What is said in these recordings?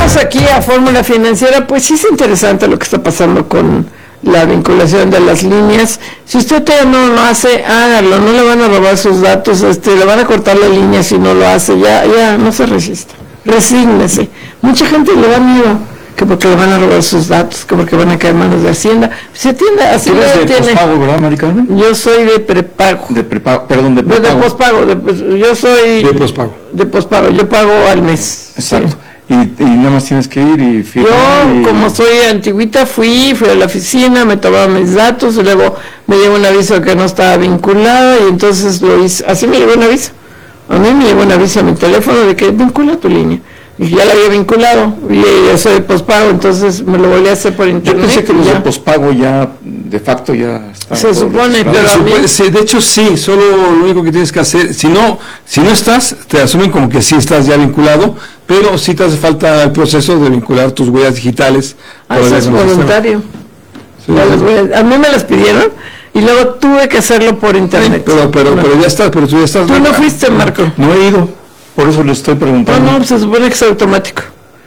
Regresamos aquí a Fórmula Financiera. Pues sí es interesante lo que está pasando con la vinculación de las líneas. Si usted todavía no lo hace, hágalo, no le van a robar sus datos, le van a cortar la línea si no lo hace, ya no se resista, resígnese. Mucha gente le da miedo, que porque le van a robar sus datos, que porque van a caer en manos de Hacienda. Si Hacienda ¿Tú eres de pospago, verdad, Mari Carmen? Yo soy de prepago. De prepago, perdón, de prepago. De pospago, yo soy... De pospago. De pospago, yo pago al mes. Exacto. Sí. Y nada más tienes que ir y firmar. Yo, como soy antiguita, fui a la oficina, me tomaba mis datos, y luego me llegó un aviso que no estaba vinculada, y entonces lo hice. Así me llegó un aviso. A mí me llegó un aviso a mi teléfono de que vincula tu línea. Y ya la había vinculado, y yo soy de pospago, entonces me lo volví a hacer por internet. Yo pensé que los de pospago ya, de facto, ya están. Se supone, pero sí, de hecho sí, solo lo único que tienes que hacer, si no estás, te asumen como que sí estás ya vinculado, pero sí te hace falta el proceso de vincular tus huellas digitales. Eso es voluntario. Sí, a mí me las pidieron, y luego tuve que hacerlo por internet. Pero ya estás, pero tú ya estás. ¿Tú no fuiste, Marco? No he ido. Por eso le estoy preguntando. No, se supone que es automático.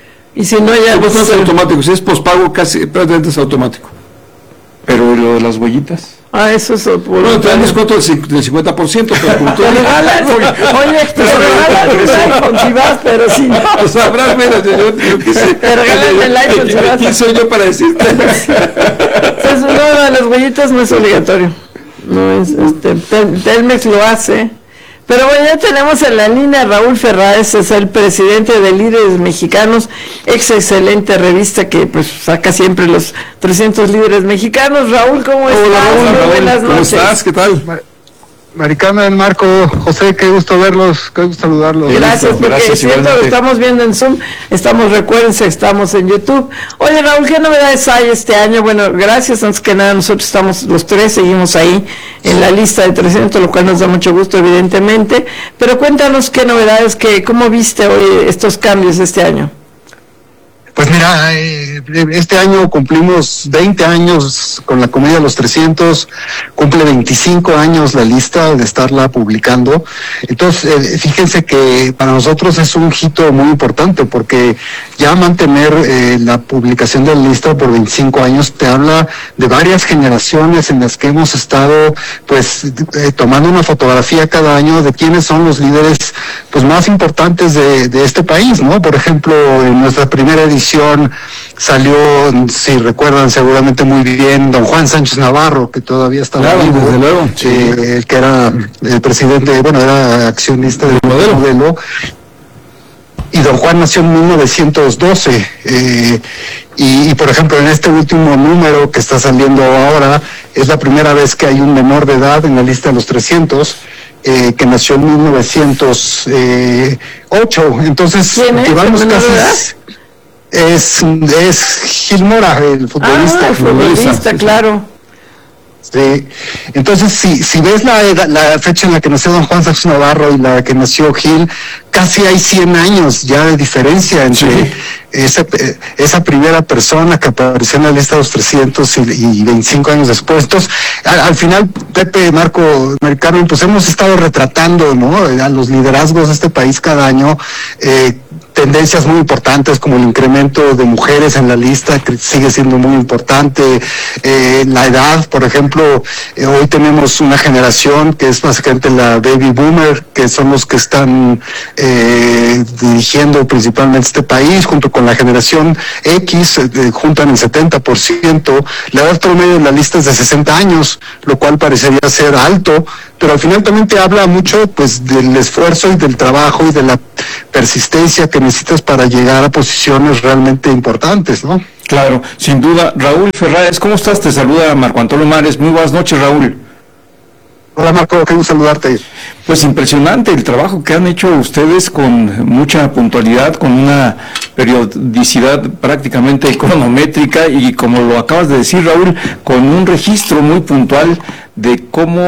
Y si no, ya... No es automático, si es pospago casi prácticamente es automático. Pero lo de las huellitas. Eso es... Bueno, te dan descuento del 50%, pero como tú... Te regalan, oye, te regalan el iPhone si vas, pero si no... O sea, habrás menos, yo qué sé. Te regalan el iPhone si vas. ¿Quién soy yo para decirte? Entonces, no, de las huellitas no es obligatorio. No es, Telmex lo hace. Pero bueno, ya tenemos en la línea a Raúl Ferráez, es el presidente de Líderes Mexicanos, excelente revista que pues saca siempre los 300 líderes mexicanos. Raúl, ¿cómo estás? Hola, buenas ¿cómo noches. estás? ¿Qué tal? Mari Carmen, Marco, José, qué gusto verlos, qué gusto saludarlos. Gracias, porque es cierto, lo estamos viendo en Zoom, recuérdense, estamos en YouTube. Oye, Raúl, ¿qué novedades hay este año? Bueno, gracias, antes que nada, nosotros estamos los tres, seguimos ahí en la lista de 300, lo cual nos da mucho gusto, evidentemente, pero cuéntanos qué novedades, cómo viste hoy estos cambios este año. Pues mira, este año cumplimos 20 años con la Comedia de los 300, cumple 25 años la lista de estarla publicando. Entonces, fíjense que para nosotros es un hito muy importante, porque ya mantener la publicación de la lista por 25 años te habla de varias generaciones en las que hemos estado pues tomando una fotografía cada año de quiénes son los líderes pues más importantes de este país, ¿no? Por ejemplo, en nuestra primera edición salió, si recuerdan seguramente muy bien, don Juan Sánchez Navarro, que todavía estaba vivo, desde luego, que era el presidente, era accionista del Modelo, y don Juan nació en 1912, y por ejemplo en este último número que está saliendo ahora, es la primera vez que hay un menor de edad en la lista de los 300, que nació en 1908, entonces llevamos casi... Es Gil Mora, el futbolista. El futbolista, claro. Sí. Entonces, si ves la fecha en la que nació don Juan Sánchez Navarro y la que nació Gil, casi hay 100 años ya de diferencia entre esa primera persona que apareció en la lista de los 300 y 25 años después. Entonces, al final, Pepe, Marco, Mari Carmen, pues hemos estado retratando, ¿no?, a los liderazgos de este país cada año, tendencias muy importantes como el incremento de mujeres en la lista, que sigue siendo muy importante, la edad, por ejemplo, hoy tenemos una generación que es básicamente la baby boomer, que son los que están dirigiendo principalmente este país, junto con la generación X, juntan el 70%, la edad promedio en la lista es de 60 años, lo cual parecería ser alto, pero al final también te habla mucho pues del esfuerzo y del trabajo y de la persistencia que necesitas para llegar a posiciones realmente importantes, ¿no? Claro, sin duda. Raúl Ferráez, ¿cómo estás? Te saluda Marco Antonio Mares. Muy buenas noches, Raúl. Hola, Marco, qué gusto saludarte. Pues impresionante el trabajo que han hecho ustedes con mucha puntualidad, con una periodicidad prácticamente cronométrica y, como lo acabas de decir, Raúl, con un registro muy puntual de cómo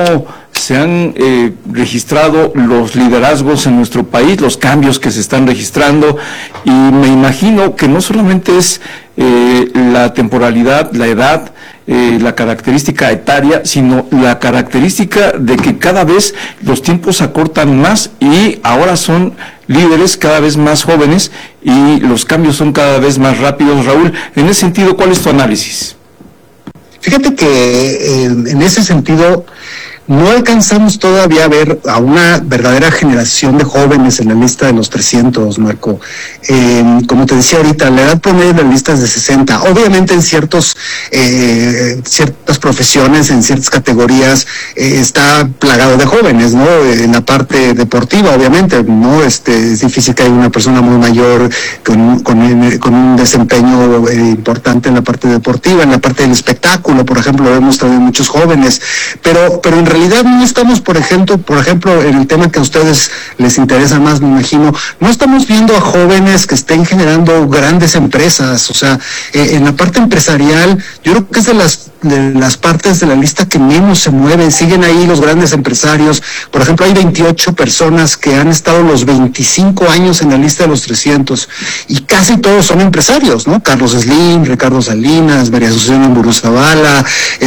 se han registrado los liderazgos en nuestro país, los cambios que se están registrando, y me imagino que no solamente es la temporalidad, la edad, la característica etaria, sino la característica de que cada vez los tiempos se acortan más y ahora son líderes cada vez más jóvenes y los cambios son cada vez más rápidos. Raúl, en ese sentido, ¿cuál es tu análisis? Fíjate que en ese sentido no alcanzamos todavía a ver a una verdadera generación de jóvenes en la lista de los 300, Marco. Como te decía ahorita, la edad promedio de la lista es de 60. Obviamente en ciertas profesiones, en ciertas categorías, está plagado de jóvenes, ¿no? En la parte deportiva, obviamente, ¿no? Es difícil que haya una persona muy mayor con un desempeño importante en la parte deportiva. En la parte del espectáculo, por ejemplo, vemos también muchos jóvenes, pero en realidad no estamos, por ejemplo, en el tema que a ustedes les interesa más, me imagino, no estamos viendo a jóvenes que estén generando grandes empresas. O sea, en la parte empresarial, yo creo que es de las partes de la lista que menos se mueve. Siguen ahí los grandes empresarios. Por ejemplo, hay 28 personas que han estado los 25 años en la lista de los 300 y casi todos son empresarios, ¿no? Carlos Slim, Ricardo Salinas, María Asunción Amburuzabala,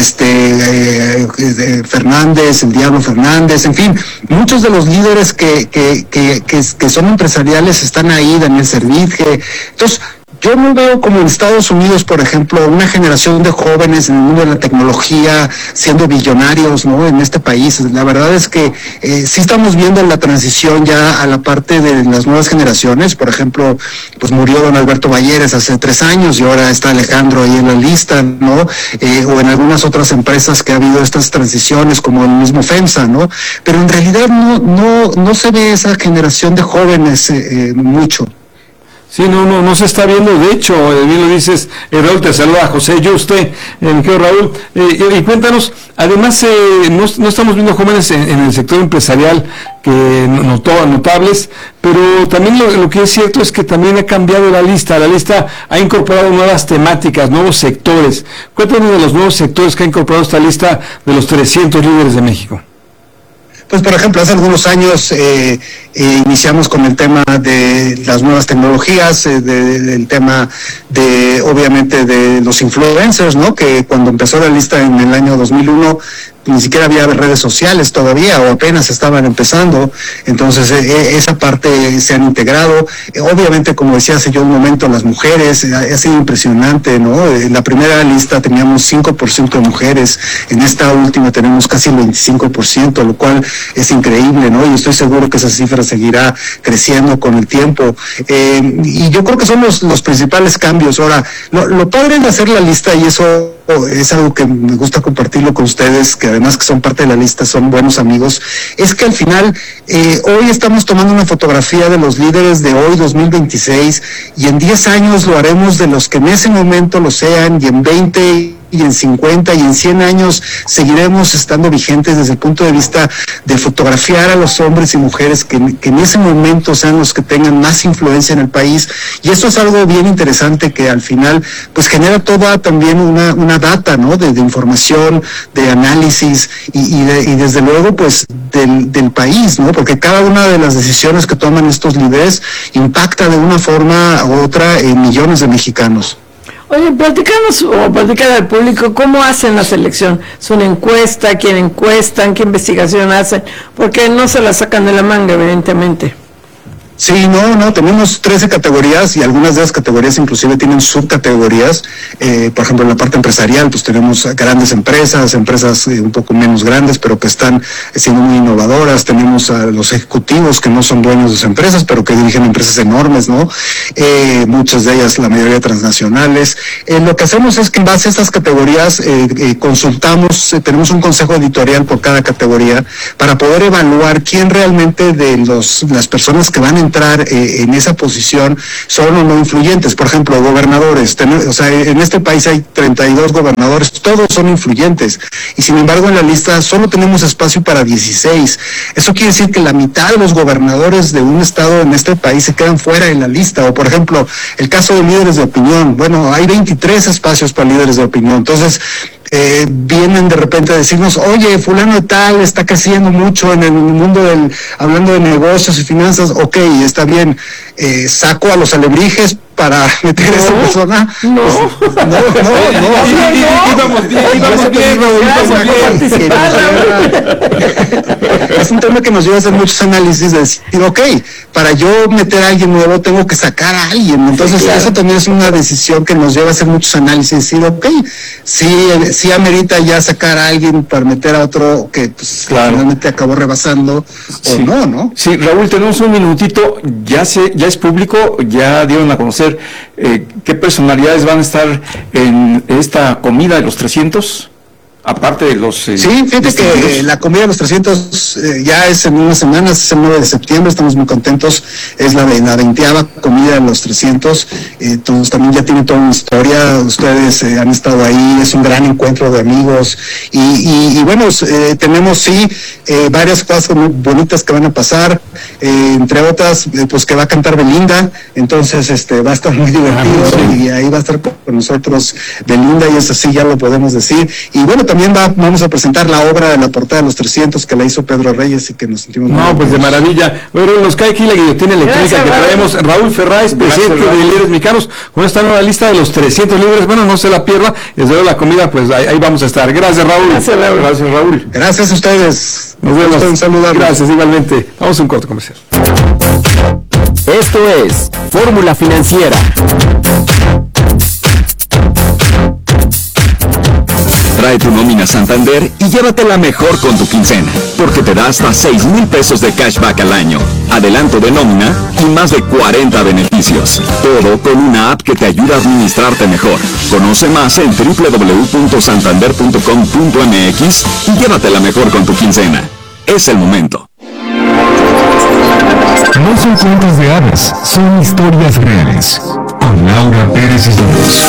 Fernández, el Diablo Fernández, en fin, muchos de los líderes que son empresariales están ahí, Daniel Servitje. Entonces, yo no veo como en Estados Unidos, por ejemplo, una generación de jóvenes en el mundo de la tecnología siendo billonarios, ¿no? En este país. La verdad es que sí estamos viendo la transición ya a la parte de las nuevas generaciones. Por ejemplo, pues murió don Alberto Balleres hace 3 años y ahora está Alejandro ahí en la lista, ¿no? O en algunas otras empresas que ha habido estas transiciones, como el mismo FEMSA, ¿no? Pero en realidad no se ve esa generación de jóvenes mucho. Sí, no se está viendo. De hecho, bien lo dices, Raúl, te saluda José Yuste, mi querido Raúl, y cuéntanos, además no estamos viendo jóvenes en el sector empresarial que notables, pero también lo que es cierto es que también ha cambiado la lista ha incorporado nuevas temáticas, nuevos sectores. Cuéntanos de los nuevos sectores que ha incorporado esta lista de los 300 líderes de México. Pues, por ejemplo, hace algunos años iniciamos con el tema de las nuevas tecnologías, del tema de, obviamente, de los influencers, ¿no? Que cuando empezó la lista en el año 2001, ni siquiera había redes sociales todavía, o apenas estaban empezando. Entonces esa parte se han integrado. Obviamente, como decía hace yo un momento, las mujeres, ha sido impresionante, ¿no? En la primera lista teníamos 5% de mujeres, en esta última tenemos casi el 25%, lo cual es increíble, ¿no? Y estoy seguro que esa cifra seguirá creciendo con el tiempo. Y yo creo que son los principales cambios. Ahora, lo padre de hacer la lista, y eso es algo que me gusta compartirlo con ustedes, que además que son parte de la lista, son buenos amigos, es que al final hoy estamos tomando una fotografía de los líderes de hoy, 2026, y en 10 años lo haremos de los que en ese momento lo sean, y en 20 y en 50 y en 100 años seguiremos estando vigentes desde el punto de vista de fotografiar a los hombres y mujeres que en ese momento sean los que tengan más influencia en el país. Y eso es algo bien interesante que al final pues genera toda también una data, ¿no? De información, de análisis y desde luego pues del país, ¿no? Porque cada una de las decisiones que toman estos líderes impacta de una forma u otra en millones de mexicanos. Oye, platícanos o platican al público cómo hacen la selección. ¿Es una encuesta? ¿Quién encuestan? ¿Qué investigación hacen? Porque no se la sacan de la manga, evidentemente. Sí, tenemos 13 categorías y algunas de las categorías inclusive tienen subcategorías. Por ejemplo, en la parte empresarial, pues tenemos grandes empresas un poco menos grandes, pero que están siendo muy innovadoras. Tenemos a los ejecutivos que no son dueños de sus empresas, pero que dirigen empresas enormes, ¿no? Muchas de ellas, la mayoría transnacionales. Lo que hacemos es que en base a estas categorías consultamos, tenemos un consejo editorial por cada categoría para poder evaluar quién realmente de las personas que van a entrar en esa posición son o no influyentes. Por ejemplo, gobernadores, en este país hay 32 gobernadores, todos son influyentes, y sin embargo en la lista solo tenemos espacio para 16. Eso quiere decir que la mitad de los gobernadores de un estado en este país se quedan fuera de la lista. O por ejemplo, el caso de líderes de opinión, bueno, hay 23 espacios para líderes de opinión. Entonces, vienen de repente a decirnos, oye, fulano de tal está creciendo mucho en el mundo hablando de negocios y finanzas. Ok, está bien, saco a los alebrijes para meter a esa persona. Íbamos bien. Es un tema que nos lleva a hacer muchos análisis de decir, ok, para yo meter a alguien nuevo tengo que sacar a alguien. Entonces eso también es una decisión que nos lleva a hacer muchos análisis y decir, ok, sí amerita ya sacar a alguien para meter a otro que pues finalmente acabó rebasando o no. Sí, Raúl, tenemos un minutito, ya es público, ya dieron a conocer qué personalidades van a estar en esta comida de los 300. Aparte de los... sí, fíjate que la comida de los 300 ya es en unas semanas, es el 9 de septiembre, estamos muy contentos, es la 20ª comida de los 300, entonces también ya tiene toda una historia, ustedes han estado ahí, es un gran encuentro de amigos, y bueno, tenemos varias cosas muy bonitas que van a pasar, entre otras, pues que va a cantar Belinda, entonces va a estar muy divertido, y ahí va a estar con nosotros Belinda, y eso sí ya lo podemos decir, y bueno, también vamos a presentar la obra de la portada de los 300 que la hizo Pedro Reyes y que nos sentimos muy pues de maravilla. Bueno, nos cae aquí la guillotina electrónica que traemos. Raúl Ferráez, presidente de Líderes Mexicanos, con esta nueva lista de los 300 líderes. Bueno, no se la pierda. Desde luego la comida, pues ahí vamos a estar. Gracias, Raúl. Gracias, Raúl. Gracias a ustedes. Nos vemos. Un saludo. Gracias, igualmente. Vamos a un corto comercial. Esto es Fórmula Financiera. Trae tu nómina Santander y llévatela mejor con tu quincena, porque te da hasta 6,000 pesos de cashback al año, adelanto de nómina y más de 40 beneficios. Todo con una app que te ayuda a administrarte mejor. Conoce más en www.santander.com.mx y llévatela mejor con tu quincena. Es el momento. No son cuentos de hadas, son historias reales. Con Laura Pérez Islas.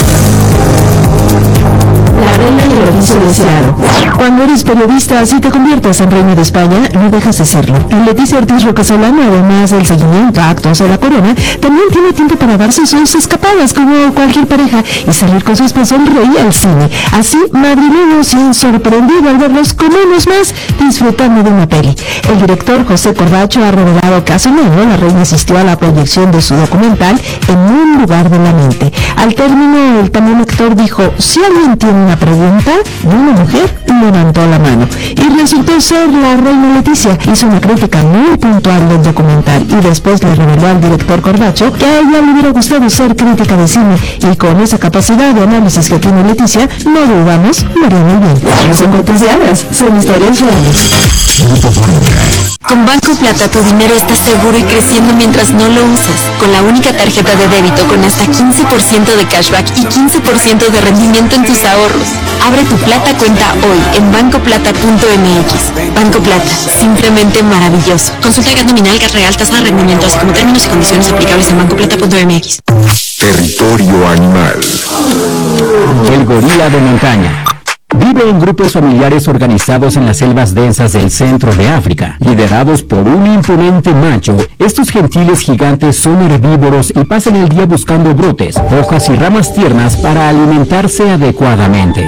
La reina del oficio deseado. Cuando eres periodista, si te conviertes en reina de España, no dejas de serlo. Leticia Ortiz Rocasolano, además del seguimiento a actos de la corona, también tiene tiempo para darse sus escapadas como cualquier pareja y salir con su esposo el rey al cine. Así, madrileños se han sorprendido al verlos con unos más disfrutando de una peli. El director José Corbacho ha revelado que hace un año la reina asistió a la proyección de su documental En un lugar de la mente. Al término, el también actor dijo, si alguien tiene una pregunta, y una mujer levantó la mano. Y resultó ser la reina Leticia. Hizo una crítica muy puntual del documental y después le reveló al director Corbacho que a ella le hubiera gustado ser crítica de cine, y con esa capacidad de análisis que tiene Leticia, no dudamos, lo haría muy bien. No son cuentos de hadas, son historias reales. Con Banco Plata tu dinero está seguro y creciendo mientras no lo usas. Con la única tarjeta de débito con hasta 15% de cashback y 15% de rendimiento en tus ahorros. Abre tu Plata cuenta hoy en bancoplata.mx. Banco Plata, simplemente maravilloso. Consulta GAT nominal, GAT real, tasa de rendimiento, así como términos y condiciones aplicables en bancoplata.mx. Territorio animal. El gorila de montaña. Vive en grupos familiares organizados en las selvas densas del centro de África. Liderados por un imponente macho, estos gentiles gigantes son herbívoros y pasan el día buscando brotes, hojas y ramas tiernas para alimentarse adecuadamente.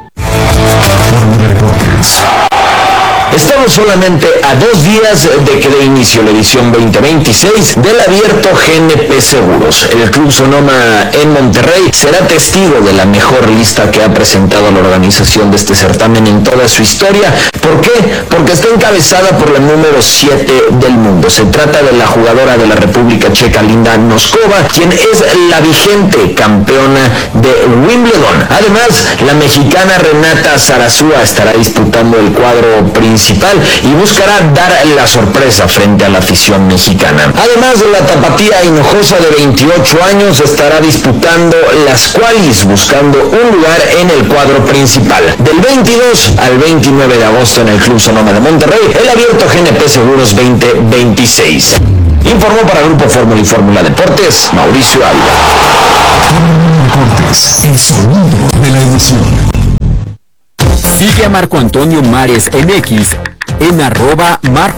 Estamos solamente a 2 días de que dé inicio la edición 2026 del abierto GNP Seguros. El Club Sonoma en Monterrey será testigo de la mejor lista que ha presentado la organización de este certamen en toda su historia. ¿Por qué? Porque está encabezada por la número 7 del mundo. Se trata de la jugadora de la República Checa, Linda Noskova, quien es la vigente campeona de Wimbledon. Además, la mexicana Renata Zarazúa estará disputando el cuadro principal y buscará dar la sorpresa frente a la afición mexicana. Además de la tapatía Hinojosa de 28 años estará disputando las qualis, buscando un lugar en el cuadro principal. Del 22 al 29 de agosto en el Club Sonoma de Monterrey, el abierto GNP Seguros 2026. Informó para Grupo Fórmula y Fórmula Deportes, Mauricio Ávila. Fórmula Deportes, el sonido de la emoción. Sigue a Marco Antonio Mares en X en @Marco